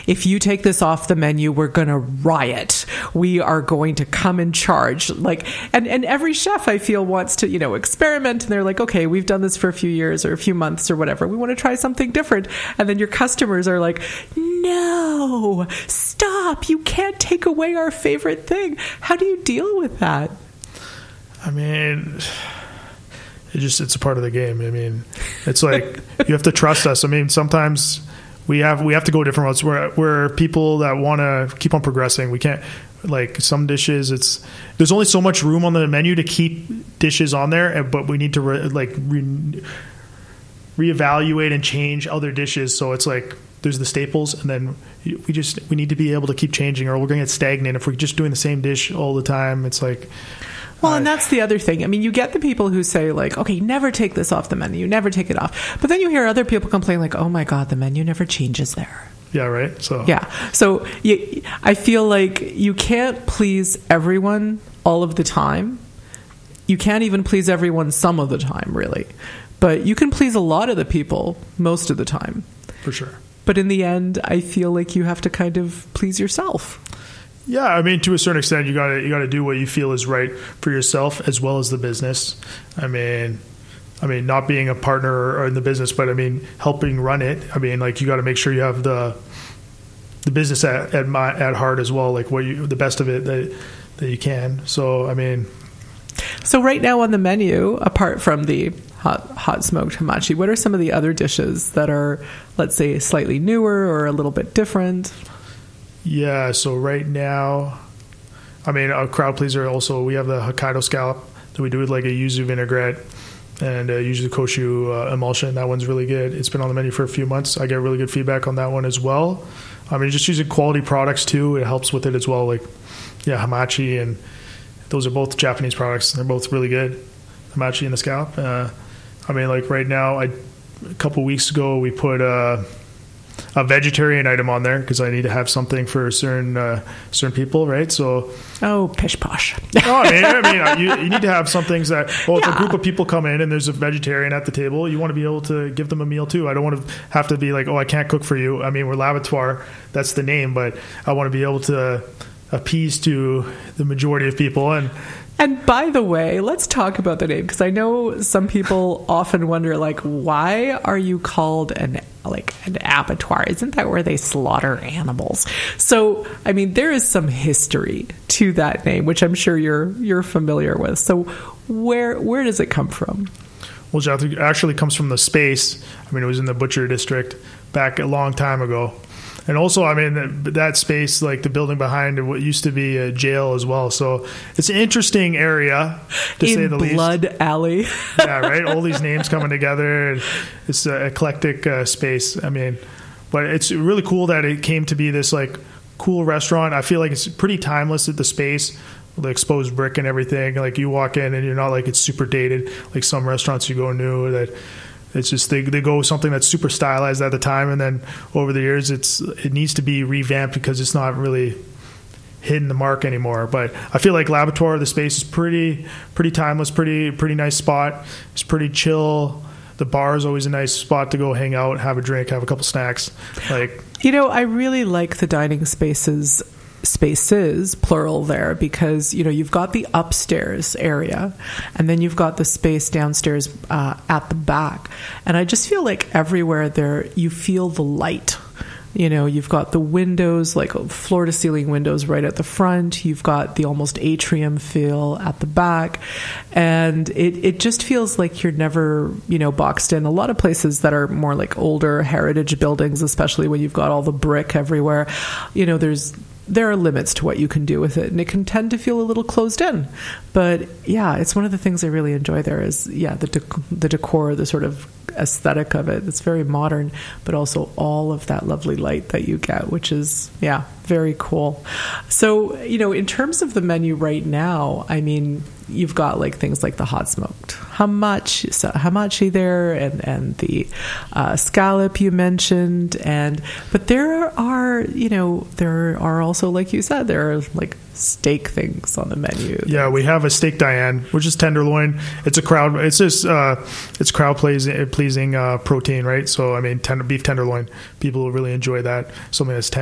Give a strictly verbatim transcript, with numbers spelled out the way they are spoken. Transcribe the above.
if you take this off the menu, we're going to riot. We are going to come in charge. Like, and, and every chef I feel wants to, you know, experiment. And they're like, okay, we've done this for a few years or a few months or whatever. We want to try something different. And then your customers are like, no, stop. You can't take away our favorite thing. How do you deal with that? I mean, it just, it's a part of the game. I mean, it's like, you have to trust us. I mean, sometimes we have, we have to go different routes. We're, we're people that want to keep on progressing. We can't, like some dishes, it's, there's only so much room on the menu to keep dishes on there, but we need to re, like re, reevaluate and change other dishes. So it's like, there's the staples, and then we just, we need to be able to keep changing, or we're going to get stagnant if we're just doing the same dish all the time. It's like, well, and that's the other thing. I mean, you get the people who say, like, okay, never take this off the menu, never take it off. But then you hear other people complain, like, oh my God, the menu never changes there. Yeah, right. So yeah. So you, I feel like you can't please everyone all of the time. You can't even please everyone some of the time, really. But you can please a lot of the people most of the time. For sure. But in the end, I feel like you have to kind of please yourself. Yeah, I mean, to a certain extent, you gotta you gotta do what you feel is right for yourself as well as the business. I mean, I mean, not being a partner in the business, but I mean, helping run it. I mean, like, you got to make sure you have the the business at at, my, at heart as well, like what you the best of it that that you can. So, I mean, so right now on the menu, apart from the hot hot smoked hamachi, what are some of the other dishes that are, let's say, slightly newer or a little bit different? Yeah, so right now, I mean, a crowd pleaser also, we have the Hokkaido scallop that we do with like a yuzu vinaigrette and a yuzu koshu uh, emulsion. That one's really good. It's been on the menu for a few months. I get really good feedback on that one as well. I mean, just using quality products too, it helps with it as well. Like, yeah, hamachi, and those are both Japanese products. They're both really good, hamachi and the scallop. Uh, I mean, like right now, I a couple weeks ago, we put uh, a vegetarian item on there because I need to have something for certain uh, certain people, right? So, oh, pish posh. oh, I mean, I mean you, you need to have some things that, well, if yeah. a group of people come in and there's a vegetarian at the table, you want to be able to give them a meal too. I don't want to have to be like, oh, I can't cook for you. I mean, we're L'Abattoir, that's the name, but I want to be able to appease to the majority of people. And And by the way, let's talk about the name, because I know some people often wonder, like, why are you called an like an abattoir? Isn't that where they slaughter animals? So, I mean, there is some history to that name, which I'm sure you're you're familiar with. So, where where does it come from? Well, it actually comes from the space. I mean, it was in the Butcher District back a long time ago. And also, I mean, that space, like the building behind it, what used to be a jail as well. So it's an interesting area, to in say the least. Blood Alley. Yeah, right? All these names coming together. And it's an eclectic uh, space. I mean, but it's really cool that it came to be this, like, cool restaurant. I feel like it's pretty timeless at the space. The exposed brick and everything. Like, you walk in and you're not like it's super dated. Like some restaurants you go new that... It's just they they go with something that's super stylized at the time, and then over the years it's it needs to be revamped because it's not really hitting the mark anymore. But I feel like L'Abattoir, the space is pretty pretty timeless, pretty pretty nice spot. It's pretty chill. The bar is always a nice spot to go hang out, have a drink, have a couple snacks. Like, you know, I really like the dining spaces. spaces plural there, because you know you've got the upstairs area and then you've got the space downstairs uh, at the back, and I just feel like everywhere there you feel the light. You know, you've got the windows, like floor to ceiling windows right at the front. You've got the almost atrium feel at the back. And it, it just feels like you're never, you know, boxed in. A lot of places that are more like older heritage buildings, especially when you've got all the brick everywhere, you know, there's there are limits to what you can do with it, and it can tend to feel a little closed in. But yeah, it's one of the things I really enjoy there is, yeah, the dec- the decor, the sort of aesthetic of it. It's very modern, but also all of that lovely light that you get, which is, yeah, very cool. So, you know, in terms of the menu right now, I mean, you've got like things like the hot smoked hamachi, so hamachi there, and and the uh, scallop you mentioned, and but there are, you know, there are also, like you said, there are like steak things on the menu. Yeah, we have a steak Diane, which is tenderloin. It's a crowd. It's just uh, it's crowd pleasing, pleasing uh, protein, right? So I mean, tender, beef tenderloin. People will really enjoy that. Something that's tender.